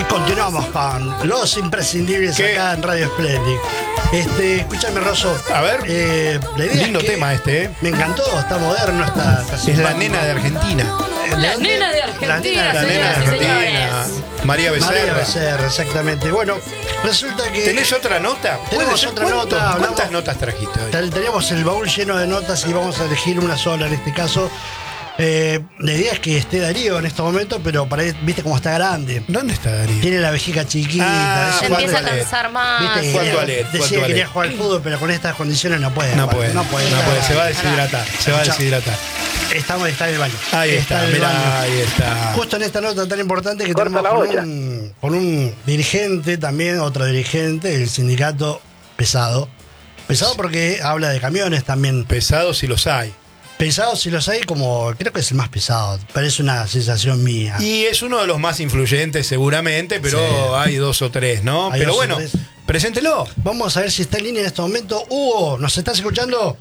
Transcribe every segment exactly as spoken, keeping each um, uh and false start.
Continuamos con los imprescindibles ¿Qué? acá en Radio Splendid. Este, escúchame, Rosso. A ver. Eh, la idea Lindo es que tema este, ¿eh? Me encantó, está moderno, está, está Es la simpático. nena de Argentina. La nena de Argentina, La nena de señoras y Argentina. señores. María Becerra. María Becerra, exactamente. Bueno, resulta que ¿Tenés otra nota? Tenemos ¿Puede ser? otra ¿Cuánto- nota, hablamos- ¿Cuántas notas trajiste hoy? Ten- teníamos el baúl lleno de notas y vamos a elegir una sola en este caso. Eh, la idea es que esté Darío en este momento, pero para viste cómo está grande. ¿Dónde está Darío? Tiene la vejiga chiquita. Ah, ese Se Juan empieza a Toilet. cansar más. Viste, Juan quería- Toilet, Juan decía que quería Toilet. jugar al fútbol, pero con estas condiciones no puede. No jugar, puede, no puede. no puede, se va a Escuchá, deshidratar, se va a deshidratar. Estamos, está en el baño. Ahí está, en el mirá, baño. ahí está. Justo en esta nota tan importante que Corta tenemos la con olla. un, con un dirigente, también otro dirigente, el sindicato Pesado. Pesado porque habla de camiones también. Pesados si los hay. Pesado si los hay como, creo que es el más pesado, pero es una sensación mía. Y es uno de los más influyentes seguramente, pero Sí. hay dos o tres, ¿no? Hay Pero dos o bueno, tres. preséntelo. Vamos a ver si está en línea en este momento. Hugo, ¿nos estás escuchando?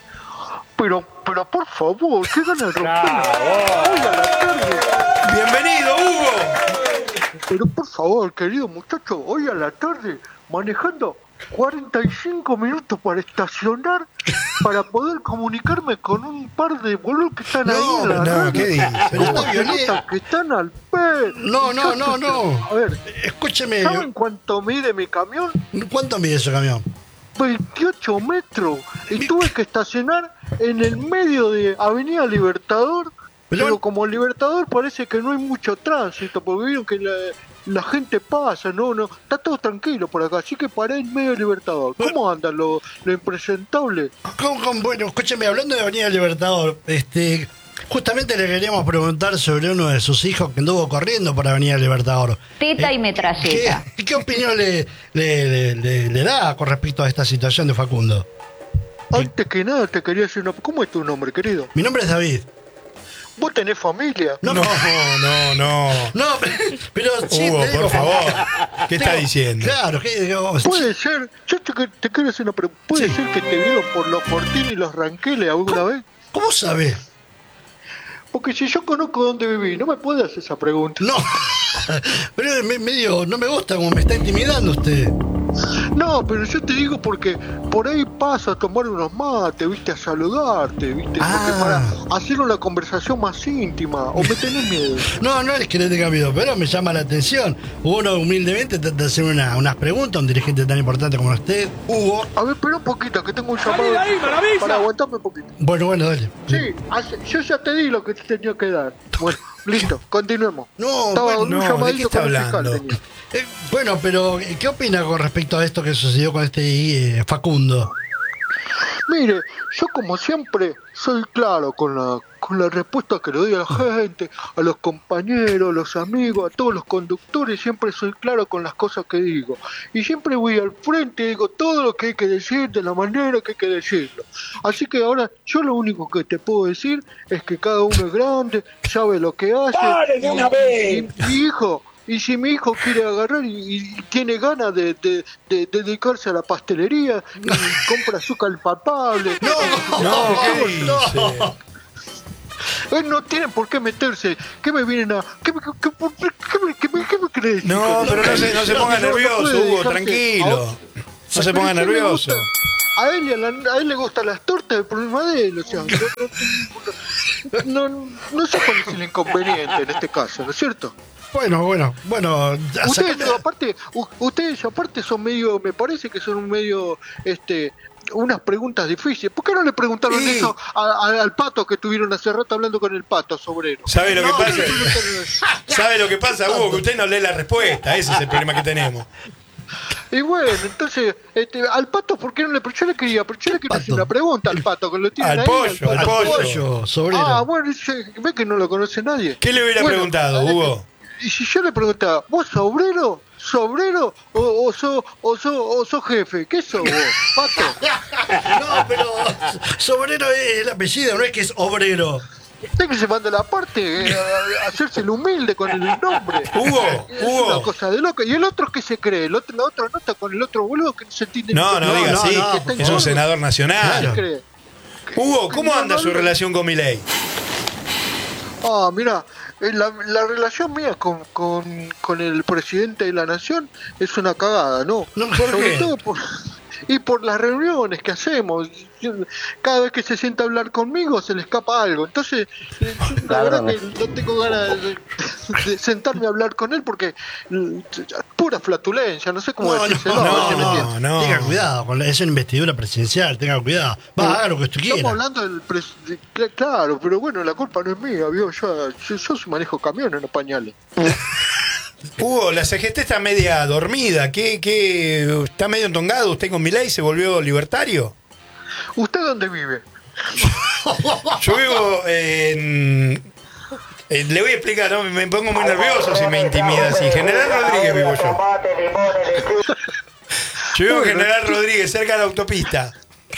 Pero, pero por favor, ¿qué gana el romper? Hoy a la tarde. Bienvenido, Hugo. Pero por favor, querido muchacho, hoy a la tarde, manejando cuarenta y cinco minutos para estacionar, para poder comunicarme con un par de boludos que están No, ahí en la no, radio. ¿qué dices? Pero ¿Cómo está se violento. nota que están al pe? No, no, no, no. A ver, Escúcheme, ¿saben cuánto mide mi camión? ¿cuánto mide ese camión? veintiocho metros. Y tuve que estacionar en el medio de Avenida Libertador. Pero- Pero como Libertador parece que no hay mucho tránsito, porque vieron que la, la gente pasa, no, no, está todo tranquilo por acá, así que paré en medio de Libertador. ¿Cómo andan lo, lo impresentable? ¿Cómo, cómo? Bueno, escúcheme, hablando de Avenida Libertador, este, justamente le queríamos preguntar sobre uno de sus hijos que anduvo corriendo por Avenida Libertador. Teta y metralleta. ¿Qué, qué opinión le, le, le- le- le da con respecto a esta situación de Facundo? Antes que nada te quería decir una... ¿Cómo es tu nombre, querido? Mi nombre es David. ¿Vos tenés familia? No, No, no, no. no, pero sí, Hugo, te digo, por favor. ¿Qué está tengo- diciendo? Claro, ¿qué digo? Puede ser, yo te, te quiero hacer una pregunta, ¿puede Sí. ser que te vieron por los Fortini y los Ranqueles alguna vez? ¿Cómo sabe? Porque si yo conozco dónde viví, no me puede hacer esa pregunta. No, pero es me- medio, no me gusta como me está intimidando usted. No, pero yo te digo porque por ahí paso a tomar unos mates, viste, a saludarte, viste, porque Ah. para hacer una conversación más íntima, o me tenés miedo. No, no es que le tenga miedo, pero me llama la atención. Uno humildemente trata de hacer una- unas preguntas a un dirigente tan importante como usted, Hugo. A ver, espera un poquito, que tengo un llamado. Para aguantarme un poquito. Bueno, bueno, dale. Sí, hace- yo ya te di lo que te tenía que dar. Bueno, listo, continuemos. No, Estaba bueno, en no, un ¿de qué llamadito está con el fiscal, hablando? tenía. Eh, bueno, pero ¿qué opina con respecto a esto que sucedió con este eh, Facundo? Mire, yo como siempre soy claro con la, con la respuesta que le doy a la gente, a los compañeros, a los amigos, a todos los conductores, siempre soy claro con las cosas que digo. Y siempre voy al frente y digo todo lo que hay que decir de la manera que hay que decirlo. Así que ahora yo lo único que te puedo decir es que cada uno es grande, sabe lo que hace. ¡Pare de una vez! Y, mi hijo... Y si mi hijo quiere agarrar y, y tiene ganas de, de- de dedicarse a la pastelería y compra azúcar palpable. No, No, ¿qué no, dice? Él no tiene por qué meterse. ¿Qué me vienen a.? ¿Qué me, qué, qué, qué me, qué me, qué me crees? No, pero no se, no se ponga No, no nervioso, puede Hugo, dejarse- tranquilo. No se ponga Pero ¿qué le nervioso. gusta? A él, y a, la- a él le gustan las tortas, el problema de él. O sea, no, no, no sé cuál es el inconveniente en este caso, ¿no es cierto? Bueno, bueno, bueno. Ustedes, sacate- aparte, u- ustedes aparte son medio, me parece que son un medio, este, unas preguntas difíciles. ¿Por qué no le preguntaron Sí. eso a- a- al pato que estuvieron hace rato hablando con el pato sobrero? ¿Sabe lo que No, pasa? no le preguntaron eso. ¿Sabe lo que pasa, Hugo? Que usted no lee la respuesta. Ese es el problema que tenemos. Y bueno, entonces, este, al pato, ¿por qué no le? Yo le quería, pero yo le quería hacer Pato. una pregunta al pato, que lo tiene Al ahí. pollo, al pato. pollo. Pollo, sobrero. Ah, bueno, ese- ve que no lo conoce nadie. ¿Qué le hubiera Bueno, preguntado, eh, Hugo? Y si yo le preguntaba, ¿vos sobrero? ¿Sobrero? ¿O, o, sos o, so, o sos jefe? ¿Qué sos vos, pato? No, pero sobrero es el apellido, no es que es obrero. Usted que se manda la parte, eh, a, a hacerse el humilde con el nombre. Hugo, Es una Hugo. cosa de loco. ¿Y el otro qué se cree? El otro, la otra nota con el otro boludo que no se entiende. No, no, ni- diga no, así. no, que está en Es un gordo. senador ¿Qué nacional. se cree? Hugo, ¿cómo No, anda no, su no. relación con Milei? Ah, mira, la, la relación mía con, con, con el presidente de la nación es una cagada, ¿no? No, ¿por Sobre qué? todo por, y por las reuniones que hacemos. Yo- cada vez que se sienta a hablar conmigo se le escapa algo. Entonces, eh, yo la verdad que no tengo ganas de, de sentarme a hablar con él porque mm, pura flatulencia, no sé cómo No, decírselo. no, a ver si me no, entiende. no. Tenga cuidado, con la- es una investidura presidencial, tenga cuidado. Va, haga lo que usted Estamos quiera. hablando del presidente, claro, pero bueno, la culpa no es mía, ¿vio? Yo, yo, yo manejo camiones, no pañales. Hugo, la C G T está media dormida. ¿Qué, qué, ¿Está medio entongado usted con Milei? ¿Se volvió libertario? ¿Usted dónde vive? Yo vivo en... eh, le voy a explicar, ¿no? Me pongo muy nervioso si me intimida así. General Rodríguez vivo yo. Yo vivo en General Rodríguez, cerca de la autopista.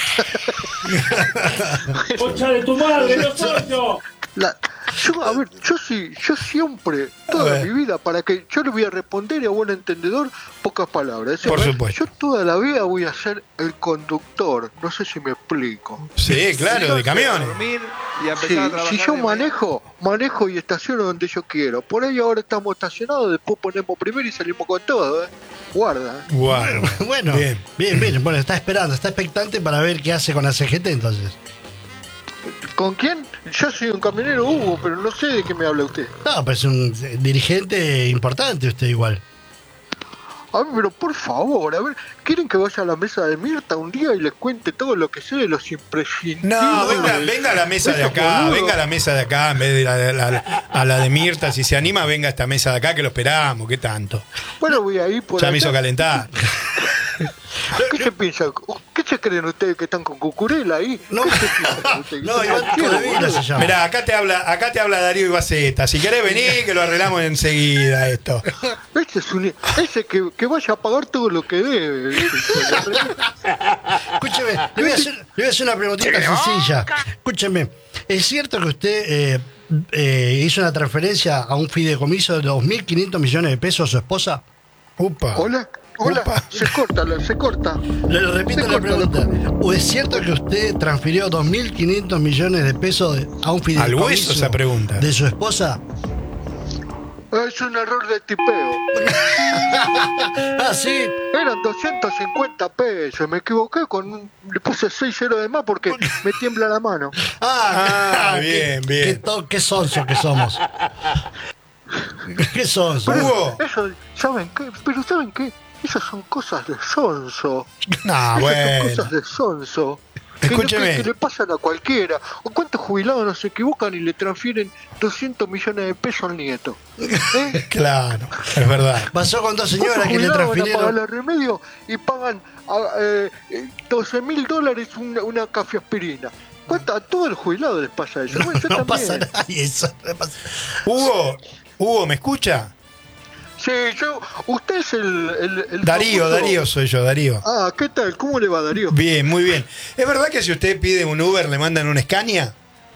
¡Concha de tu madre, no soy yo! La, yo, a ver, yo sí, yo siempre, toda ver. mi vida, para que yo le voy a responder a buen entendedor, pocas palabras. Es Por decir, supuesto. Yo toda la vida voy a ser el conductor, no sé si me explico. Sí, claro, de camiones. Sí, si yo manejo, manejo y estaciono donde yo quiero. Por ahí ahora estamos estacionados, después ponemos primero y salimos con todo, ¿eh? Guarda. ¿eh? Bueno, Bueno, bien. bien, bien, Bueno, está esperando, está expectante para ver qué hace con la C G T entonces. ¿Con quién? Yo soy un camionero Hugo, pero no sé de qué me habla usted. No, pero es un eh, dirigente importante usted igual. A ver, pero por favor, a ver, ¿quieren que vaya a la mesa de Mirta un día y les cuente todo lo que sé de los imprescindibles? No, venga, venga a la mesa de acá, venga a la mesa de acá en vez de la, de la- a la de Mirta. Si se anima, venga a esta mesa de acá que lo esperamos. ¿Qué tanto? Bueno, voy a ir por Ya me allá. hizo calentar. ¿Qué se piensa? ¿Qué se creen ustedes que están con Cucurela ahí? No, ¿Qué se piensan ustedes? no, Iván Codevila se llama. Mirá, acá te habla, acá te habla Darío Ibaceta. Si querés venir, que lo arreglamos enseguida esto. Ese es un... Ese que, que vaya a pagar todo lo que debe. Escúcheme, le voy a hacer, le voy a hacer una preguntita sencilla. Escúcheme, ¿es cierto que usted eh, eh, hizo una transferencia a un fideicomiso de dos mil quinientos millones de pesos a su esposa? Upa. Hola, hola, Upa. se corta, la- se corta. Le repito Se la corta la- pregunta. ¿O es cierto que usted transfirió dos mil quinientos millones de pesos de- a un fideicomiso Al hueso esa pregunta. de su esposa? Es un error de tipeo. Ah, sí. Eran doscientos cincuenta pesos. Me equivoqué con un- le puse seis ceros de más porque me tiembla la mano. Ah, Ah, qué- bien, bien. Qué, to- qué sonso que somos. Qué sonso. Hugo. Eso, ¿saben qué? Pero ¿saben qué? Esas son cosas de sonso. No, Esas son bueno. cosas de sonso. Que, Escúcheme. que- que le pasan a cualquiera. ¿O cuántos jubilados no se equivocan y le transfieren doscientos millones de pesos al nieto? ¿Eh? Claro, es verdad. Pasó con dos señoras ¿Cuántos que le jubilados van a transfirieron. pagarle remedio y pagan a, eh, eh, doce mil dólares una, una cafeaspirina? ¿Cuánto? A todos los jubilados les pasa eso. Bueno, yo No también. pasa nada y eso. no pasa- Hugo, Hugo, ¿me escucha? Sí, yo. Usted es el. el, el Darío, famoso- Darío soy yo, Darío. Ah, ¿qué tal? ¿Cómo le va, Darío? Bien, muy bien. ¿Es verdad que si usted pide un Uber le mandan un Scania?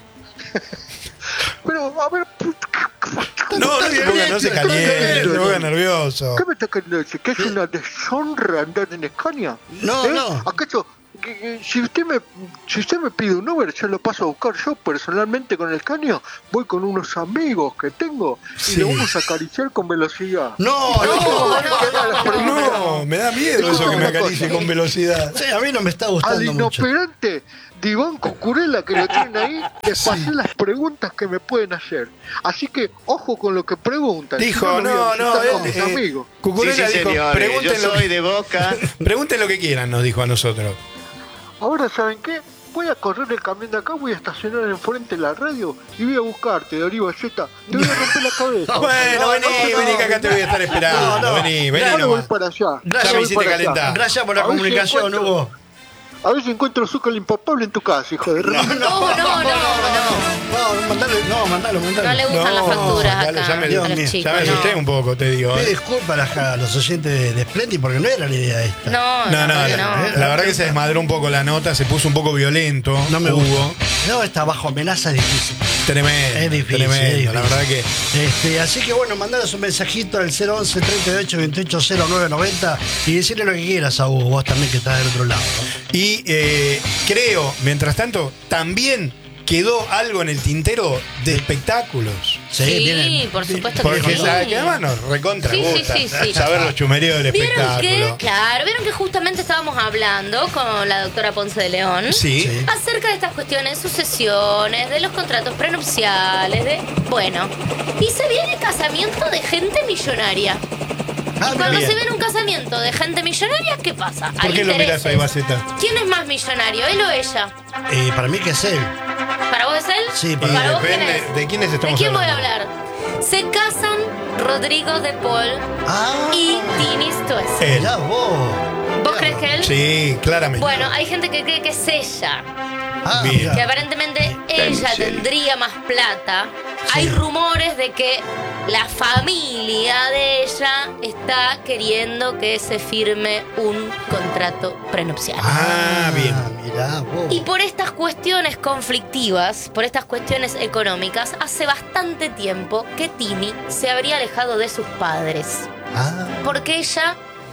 Pero, a ver. No, no se ponga, no se caliente, no se ponga nervioso. ¿Qué me está queriendo decir? ¿Que es una deshonra andar en Escaña? No, no. ¿Acaso? que- que Si usted me si usted me pide un Uber, yo lo paso a buscar yo personalmente con el Scania, voy con unos amigos que tengo y Sí. le vamos a acariciar con velocidad. No, Y no, luego van a no, quedar las preguntas. No, me da miedo eso que me acaricie con velocidad. Sí, a mí no me está Al gustando mucho. inoperante de Iván Cucurella que lo tienen ahí, les pasé las preguntas que me pueden hacer. Así que, ojo con lo que preguntan. Dijo, Si lo voy a no, visitar no, con mis eh, amigos. Cucurella Sí, sí, dijo, señores, pregunten yo lo, soy de Boca. pregunten lo que quieran, nos dijo a nosotros. Ahora, ¿saben qué? Voy a correr el camión de acá, voy a estacionar enfrente de la radio y voy a buscarte, Darío Balleta. Te voy a romper la cabeza. Bueno, No, vení, no, no, vení que acá te voy a estar esperando. No, no. Vení, vení Ahora voy nomás. para allá. Gracias, Ya me Voy hiciste para allá. calentar. Gracias por la A ver si comunicación, encuentro- Hugo. A ver si encuentro azúcar impapable en tu casa, hijo de No, rey. no, No, no, no, no. No, mandalo, no, mandalo, mandalo. No le gustan las facturas dale, acá ya me, a Dios los mío, chicos. ya me asusté no. un poco, te digo. Pide ¿eh? disculpas a la- a los oyentes de, de Splendid porque no era la idea esta. No, No, no, no, la, no. la verdad que se desmadró un poco la nota, se puso un poco violento. No me Hugo. gusta. No, está bajo amenaza es difícil. Tremendo, Es difícil, tremendo. es difícil. La verdad que Este, así que bueno, mandaros un mensajito al cero once, treinta y ocho, veintiocho, cero nueve noventa y decirle lo que quieras a Hugo, vos también que estás del otro lado. ¿no? Y eh, creo, mientras tanto, también quedó algo en el tintero de espectáculos. Sí, Sí, vienen. por supuesto Porque que sí. sabe que además nos recontra Sí, sí, gusta sí, sí. saber los chumeríos del ¿Vieron espectáculo. que, claro, vieron que justamente estábamos hablando con la doctora Ponce de León Sí. Sí. acerca de estas cuestiones, sucesiones, de los contratos prenupciales, de... Bueno, y se viene casamiento de gente millonaria. Ah, Y cuando bien. se viene un casamiento de gente millonaria, ¿qué pasa? ¿Por Hay qué lo mirás intereses. ahí, Baceta? ¿Quién es más millonario, él o ella? Eh, para mí que es él. ¿Para vos es él? Sí, Y para ¿Para vos quién depende es? de quiénes ¿De estamos quién voy a hablando. hablar? Se casan Rodrigo de Paul Ah, y Tini Stoessel. Él. mirá vos. ¿Vos Mirá crees vos. que él? Sí, claramente. Bueno, hay gente que cree que es ella. Ah, Bien. mirá. Que aparentemente ella tendría más plata. Hay rumores de que la familia de ella está queriendo que se firme un contrato prenupcial. Ah, bien. Mirá vos. Y por estas cuestiones conflictivas, por estas cuestiones económicas, hace bastante tiempo que Tini se habría alejado de sus padres. Ah, Porque ella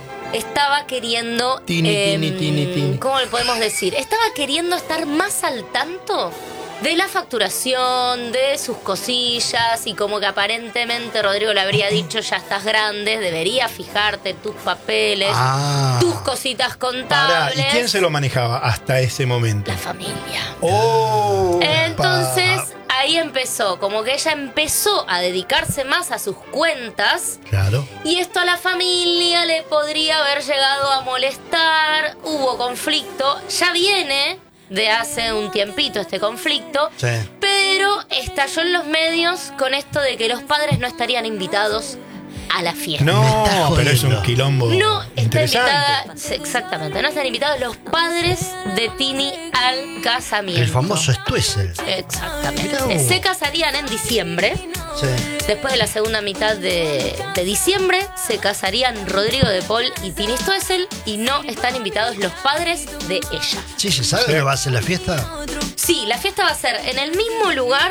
estaba queriendo... Tini, Tini, Tini, Tini. ¿Cómo le podemos decir? Estaba queriendo estar más al tanto de la facturación, de sus cosillas, y como que aparentemente Rodrigo le habría dicho, ya estás grande, deberías fijarte tus papeles, ah. tus cositas Pará, contables. ¿y quién se lo manejaba hasta ese momento? La familia. Oh, Entonces, ahí empezó, como que ella empezó a dedicarse más a sus cuentas. Claro. Y esto a la familia le podría haber llegado a molestar. Hubo conflicto. Ya viene de hace un tiempito este conflicto. Sí. Pero estalló en los medios con esto de que los padres no estarían invitados a la fiesta. Me estás no, pero es un jodiendo. quilombo No está interesante. invitada, sí, exactamente, no están invitados los padres de Tini al casamiento. El famoso Stoessel. Mirá Exactamente. vos. Se casarían en diciembre. Sí. Después de la segunda mitad de, de diciembre se casarían Rodrigo de Paul y Tini Stoessel, y no están invitados los padres de ella. Sí, ¿se sabe Sí. dónde va a ser la fiesta? Sí, la fiesta va a ser en el mismo lugar,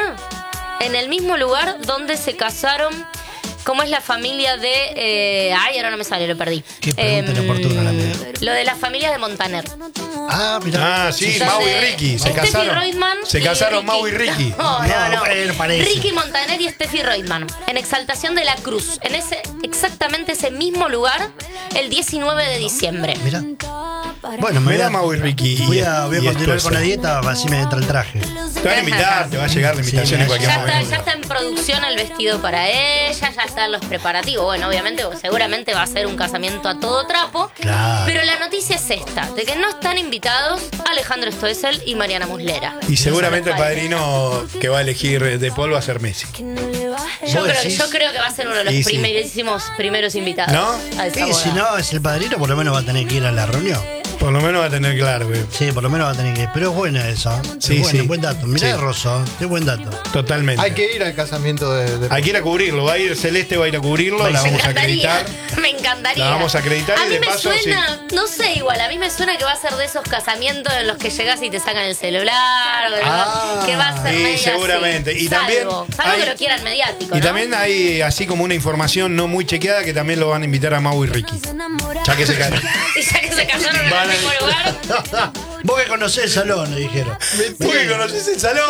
en el mismo lugar donde se casaron. ¿Cómo es la familia de...? Eh, ay, ahora no me sale, lo perdí. Qué pregunta inoportuna la mía. Lo de las familias de Montaner. Ah, mirá. Ah, sí, Donde Mau y Ricky. Se Steffi casaron. Reutemann Se y casaron Mau y Ricky. No, no, no. No, eh, parece. Ricky Montaner y Steffi Reutemann. En Exaltación de la Cruz. En ese, exactamente ese mismo lugar, el diecinueve de diciembre. Mirá. Bueno, me voy Mirá a, Mau y Ricky. voy a, voy a y continuar esto con la es- dieta, así me entra el traje. Te van a invitar, te va a llegar la invitación Sí, en cualquier Ya está, momento. ya está en producción el vestido para ella, ya están los preparativos. Bueno, obviamente, seguramente va a ser un casamiento a todo trapo. Claro. Pero la noticia es esta, de que no están invitados Alejandro Stoessel y Mariana Muslera. Y seguramente el Son los padres. padrino que va a elegir de Paul va a ser Messi. Yo ¿Vos creo, decís? yo creo que va a ser uno de los Y sí. primerísimos primeros invitados. ¿No? A esa Y boda. si no es el padrino, por lo menos va a tener que ir a la reunión. Por lo menos va a tener claro, güey. Sí, por lo menos va a tener que ir. Pero es buena eso. Sí, es buena, sí. buen dato. Mirá, Sí. Rosso, qué buen dato. Totalmente. Hay que ir al casamiento de. de- Hay que ir a cubrirlo. Va a ir Celeste, va a ir a cubrirlo. La Me vamos a encantaría, acreditar. me encantaría. La vamos a acreditar A y mí de me paso, suena, no sé, igual, a mí me suena que va a ser de esos casamientos en los que llegas y te sacan el celular, o que va- Ah, que va a ser sí, medio así. seguramente. Y Salvo, también salvo hay- que lo quieran mediático, Y ¿no? también hay así como una información no muy chequeada que también lo van a invitar a Mau y Ricky. Ya que se caen. Y ya que se casaron en Van a- el mismo lugar. Vos que conocés el salón, le dijeron. ¿Vos que conocés el salón?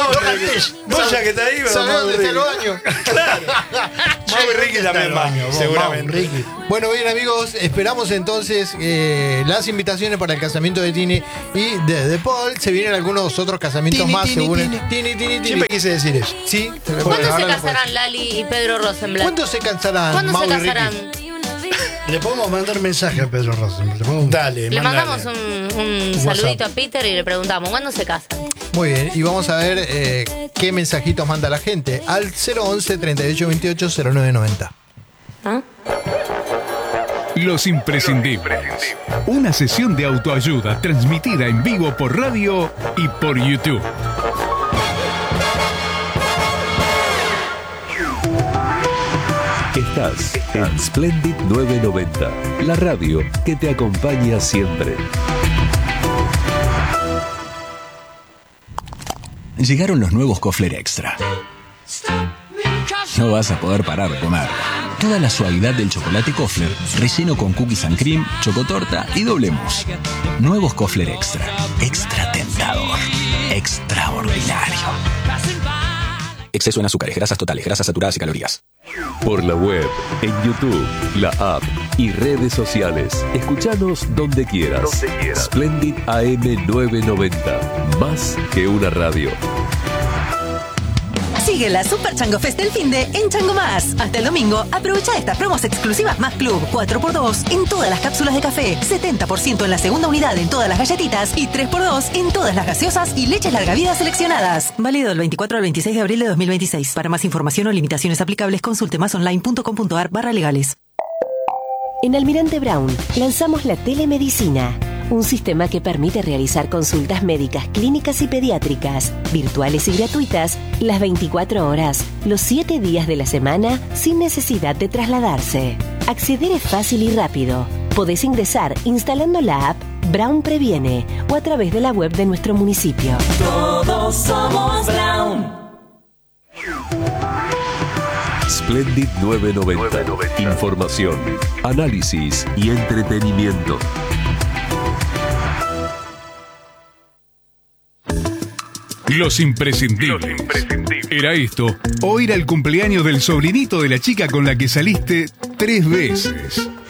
Vos ya que está ahí, pero ¿Sabés Mau dónde y está el Ricky. baño? Claro. Mau y Ricky también van, Vos, seguramente. Mau, Ricky. Bueno, bien amigos, esperamos entonces eh, las invitaciones para el casamiento de Tini y de, de Paul. Se vienen algunos otros casamientos Tini, más, Tini, según Tini. Tini, Tini, Tini. Siempre quise decir eso. Sí. ¿Cuándo bueno, se ahora lo casarán Lali y Pedro Rosenblatt? ¿Cuándo se cansarán ¿Cuándo Mau se y Ricky? casarán? Le podemos mandar mensaje a Pedro Rosenblatt. Le podemos- Dale, Le mandale. mandamos un, un WhatsApp. saludito a Peter y le preguntamos, ¿cuándo se casan? Muy bien, y vamos a ver eh, qué mensajitos manda la gente al cero once, treinta y ocho veintiocho, cero nueve noventa. ¿Ah? Los imprescindibles. Una sesión de autoayuda transmitida en vivo por radio y por YouTube. Estás en Splendid novecientos noventa, la radio que te acompaña siempre. Llegaron los nuevos Kofler Extra. No vas a poder parar de comer. Toda la suavidad del chocolate Kofler, relleno con cookies and cream, chocotorta y doble mousse. Nuevos Kofler Extra. Extra tentador. extraordinario. Exceso en azúcares, grasas totales, grasas saturadas y calorías. Por la web, en YouTube, la app y redes sociales. Escuchanos donde quieras. Donde quieras. Splendid A M novecientos noventa. Más que una radio. Sigue la Super Chango Fest del finde en Chango Más. Hasta el domingo, aprovecha estas promos exclusivas Más Club. cuatro por dos en todas las cápsulas de café, setenta por ciento en la segunda unidad en todas las galletitas y tres por dos en todas las gaseosas y leches larga vida seleccionadas. Válido del veinticuatro al veintiséis de abril de dos mil veintiséis. Para más información o limitaciones aplicables, consulte masonline.com.ar barra legales. En Almirante Brown lanzamos la telemedicina, un sistema que permite realizar consultas médicas, clínicas y pediátricas, virtuales y gratuitas, las veinticuatro horas, los siete días de la semana, sin necesidad de trasladarse. Acceder es fácil y rápido. Podés ingresar instalando la app Brown Previene o a través de la web de nuestro municipio. Todos somos Brown. Splendid novecientos noventa. Información, análisis y entretenimiento. Los imprescindibles. Los imprescindibles. Era esto, o ir al cumpleaños del sobrinito de la chica con la que saliste tres veces.